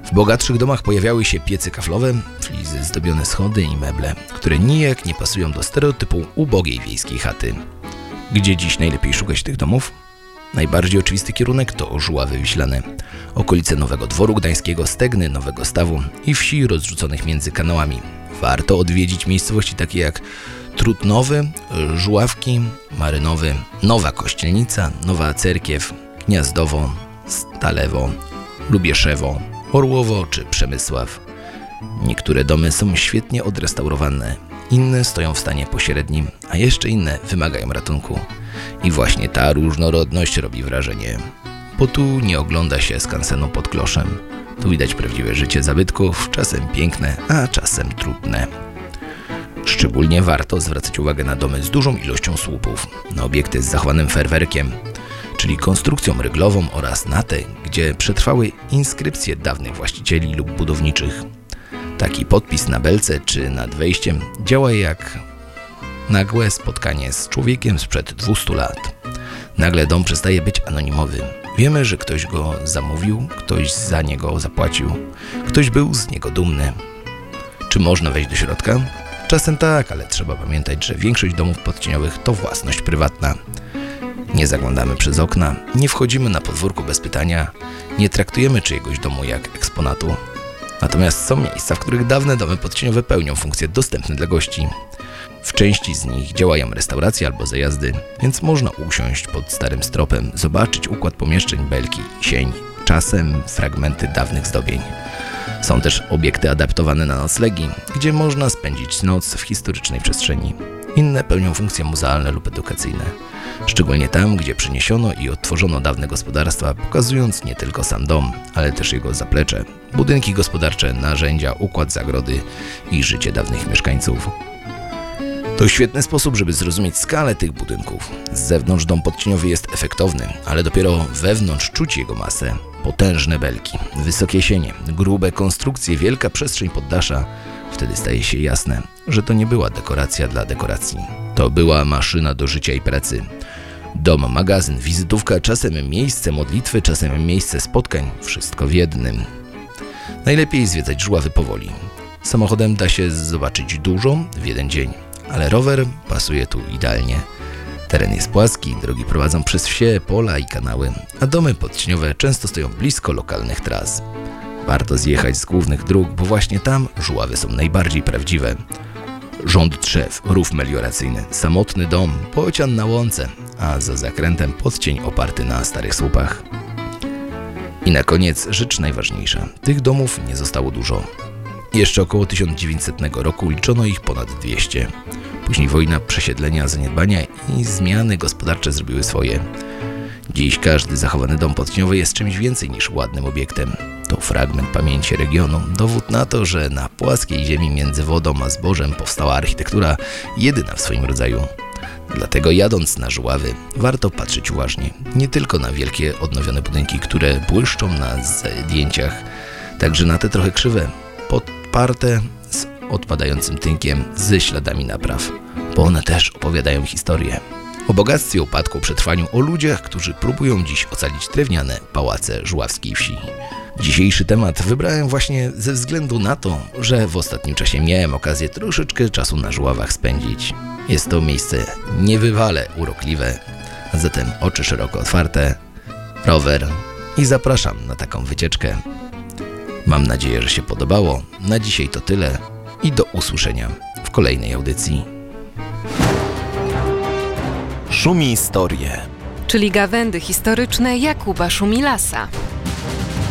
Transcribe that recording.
W bogatszych domach pojawiały się piece kaflowe, flizy, zdobione schody i meble, które nijak nie pasują do stereotypu ubogiej wiejskiej chaty. Gdzie dziś najlepiej szukać tych domów? Najbardziej oczywisty kierunek to Żuławy Wiślane, okolice Nowego Dworu Gdańskiego, Stegny, Nowego Stawu i wsi rozrzuconych między kanałami. Warto odwiedzić miejscowości takie jak Trutnowy, Żuławki, Marynowy, Nowa Kościelnica, Nowa Cerkiew, Gniazdowo, Stalewo, Lubieszewo, Orłowo czy Przemysław. Niektóre domy są świetnie odrestaurowane, inne stoją w stanie pośrednim, a jeszcze inne wymagają ratunku. I właśnie ta różnorodność robi wrażenie, bo tu nie ogląda się skansenu pod kloszem. Tu widać prawdziwe życie zabytków, czasem piękne, a czasem trudne. Szczególnie warto zwracać uwagę na domy z dużą ilością słupów, na obiekty z zachowanym ferwerkiem, czyli konstrukcją ryglową oraz na te, gdzie przetrwały inskrypcje dawnych właścicieli lub budowniczych. Taki podpis na belce czy nad wejściem działa jak nagłe spotkanie z człowiekiem sprzed 200 lat. Nagle dom przestaje być anonimowy. Wiemy, że ktoś go zamówił, ktoś za niego zapłacił, ktoś był z niego dumny. Czy można wejść do środka? Czasem tak, ale trzeba pamiętać, że większość domów podcieniowych to własność prywatna. Nie zaglądamy przez okna, nie wchodzimy na podwórko bez pytania, nie traktujemy czyjegoś domu jak eksponatu. Natomiast są miejsca, w których dawne domy podcieniowe pełnią funkcje dostępne dla gości. W części z nich działają restauracje albo zajazdy, więc można usiąść pod starym stropem, zobaczyć układ pomieszczeń, belki, sień, czasem fragmenty dawnych zdobień. Są też obiekty adaptowane na noclegi, gdzie można spędzić noc w historycznej przestrzeni. Inne pełnią funkcje muzealne lub edukacyjne. Szczególnie tam, gdzie przeniesiono i odtworzono dawne gospodarstwa, pokazując nie tylko sam dom, ale też jego zaplecze, budynki gospodarcze, narzędzia, układ zagrody i życie dawnych mieszkańców. To świetny sposób, żeby zrozumieć skalę tych budynków. Z zewnątrz dom podcieniowy jest efektowny, ale dopiero wewnątrz czuć jego masę. Potężne belki, wysokie sienie, grube konstrukcje, wielka przestrzeń poddasza. Wtedy staje się jasne, że to nie była dekoracja dla dekoracji. To była maszyna do życia i pracy. Dom, magazyn, wizytówka, czasem miejsce modlitwy, czasem miejsce spotkań, wszystko w jednym. Najlepiej zwiedzać Żuławy powoli. Samochodem da się zobaczyć dużo w jeden dzień, ale rower pasuje tu idealnie. Teren jest płaski, drogi prowadzą przez wsie, pola i kanały, a domy podcieniowe często stoją blisko lokalnych tras. Warto zjechać z głównych dróg, bo właśnie tam Żuławy są najbardziej prawdziwe. Rząd drzew, rów melioracyjny, samotny dom, bocian na łące, a za zakrętem podcień oparty na starych słupach. I na koniec rzecz najważniejsza. Tych domów nie zostało dużo. Jeszcze około 1900 roku liczono ich ponad 200. Później wojna, przesiedlenia, zaniedbania i zmiany gospodarcze zrobiły swoje. Dziś każdy zachowany dom podcieniowy jest czymś więcej niż ładnym obiektem. To fragment pamięci regionu, dowód na to, że na płaskiej ziemi między wodą a zbożem powstała architektura jedyna w swoim rodzaju. Dlatego jadąc na Żuławy warto patrzeć uważnie, nie tylko na wielkie odnowione budynki, które błyszczą na zdjęciach, także na te trochę krzywe, podparte z odpadającym tynkiem, ze śladami napraw, bo one też opowiadają historię. O bogactwie, upadku, przetrwaniu, o ludziach, którzy próbują dziś ocalić drewniane pałace żuławskiej wsi. Dzisiejszy temat wybrałem właśnie ze względu na to, że w ostatnim czasie miałem okazję troszeczkę czasu na Żuławach spędzić. Jest to miejsce niebywale urokliwe, a zatem oczy szeroko otwarte, rower i zapraszam na taką wycieczkę. Mam nadzieję, że się podobało. Na dzisiaj to tyle i do usłyszenia w kolejnej audycji. Szumi Historie, czyli gawędy historyczne Jakuba Szumilasa.